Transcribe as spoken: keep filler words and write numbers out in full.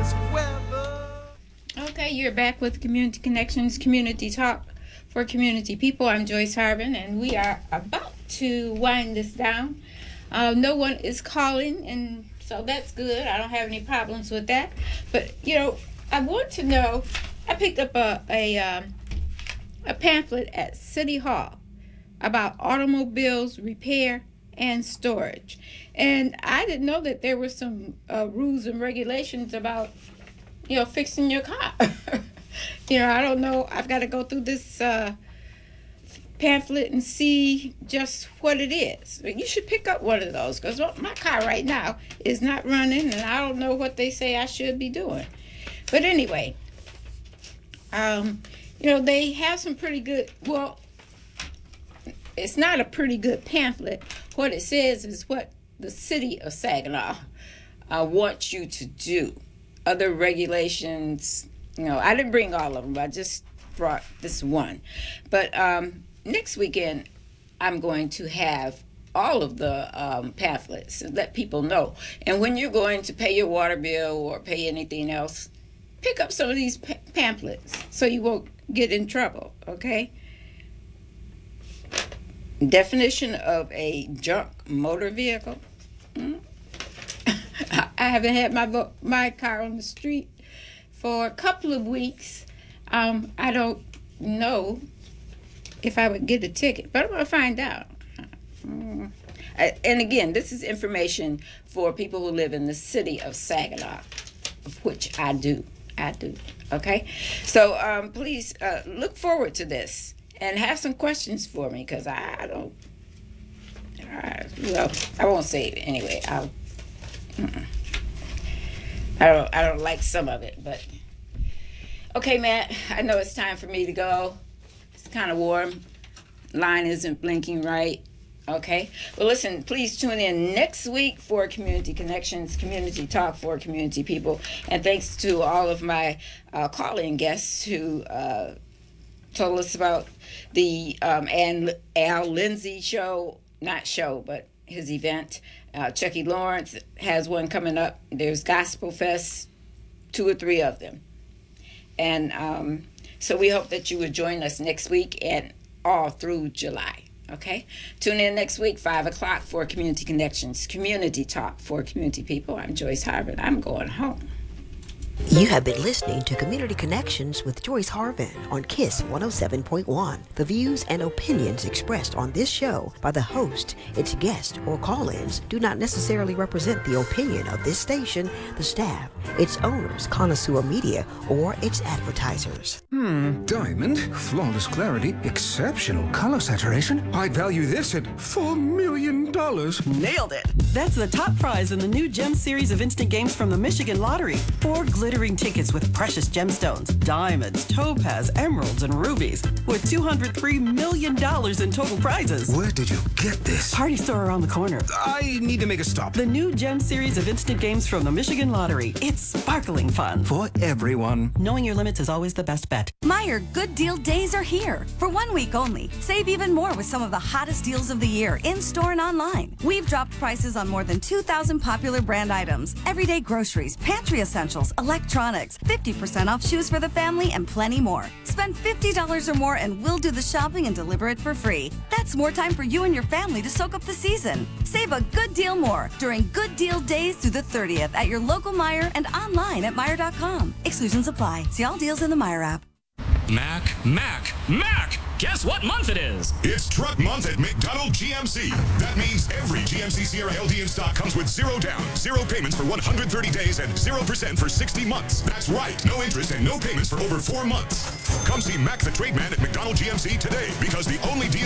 this weather. Okay, you're back with Community Connections, Community Talk for Community People. I'm Joyce Harvin, and we are about to wind this down. Uh, no one is calling, and so that's good. I don't have any problems with that. But, you know, I want to know, I picked up a, a, um, a pamphlet at City Hall about automobiles repair and storage. And I didn't know that there were some uh, rules and regulations about, you know, fixing your car. You know, I don't know. I've got to go through this uh, pamphlet and see just what it is. You should pick up one of those, because my car right now is not running, and I don't know what they say I should be doing. But anyway, um, you know, they have some pretty good, well, it's not a pretty good pamphlet. What it says is what the city of Saginaw uh, wants you to do. Other regulations, you know, I didn't bring all of them, I just brought this one. But um, next weekend, I'm going to have all of the um, pamphlets and let people know. And when you're going to pay your water bill or pay anything else, pick up some of these pa- pamphlets so you won't get in trouble, okay? Definition of a junk motor vehicle. Mm-hmm. I haven't had my vo- my car on the street for a couple of weeks. Um, I don't know if I would get a ticket, but I'm going to find out. Mm. And again, this is information for people who live in the city of Saginaw, of which I do. I do. Okay? So um, please uh, look forward to this and have some questions for me, because I don't, I, well, I won't say it anyway. I'll Mm-mm. I don't I don't like some of it, but okay, Matt, I know it's time for me to go. It's kind of warm. Line isn't blinking right. Okay. Well, listen, please tune in next week for Community Connections, Community Talk for Community People. And thanks to all of my uh, call-in guests who uh, told us about the um, and Al Lindsay show, not show, but his event. Uh, Chucky Lawrence has one coming up. There's Gospel Fest, two or three of them. And um, so we hope that you will join us next week and all through July. Okay? Tune in next week, five o'clock for Community Connections, Community Talk for Community People. I'm Joyce Harvin. I'm going home. You have been listening to Community Connections with Joyce Harvin on KISS one oh seven point one. The views and opinions expressed on this show by the host, its guests, or call-ins do not necessarily represent the opinion of this station, the staff, its owners, Connoisseur Media, or its advertisers. Hmm, diamond, flawless clarity, exceptional color saturation. I'd value this at four million dollars. Nailed it! That's the top prize in the new Gem series of instant games from the Michigan Lottery. Four glittering tickets with precious gemstones, diamonds, topaz, emeralds, and rubies, with two hundred three million dollars in total prizes. Where did you get this? Party store around the corner. I need to make a stop. The new Gem series of instant games from the Michigan Lottery. It's sparkling fun. For everyone. Knowing your limits is always the best bet. Meijer Good Deal Days are here. For one week only, save even more with some of the hottest deals of the year in-store and online. We've dropped prices on more than two thousand popular brand items, everyday groceries, pantry essentials, electronics, fifty percent off shoes for the family, and plenty more. Spend fifty dollars or more and we'll do the shopping and deliver it for free. That's more time for you and your family to soak up the season. Save a good deal more during Good Deal Days through the thirtieth at your local Meijer and online at Meijer dot com. Exclusions apply. See all deals in the Meijer app. Mac, Mac, Mac! Guess what month it is? It's Truck Month at McDonald G M C. That means every G M C Sierra L D in stock comes with zero down, zero payments for one hundred thirty days, and zero percent for sixty months. That's right, no interest and no payments for over four months. Come see Mac the Trade Man at McDonald G M C today, because the only deal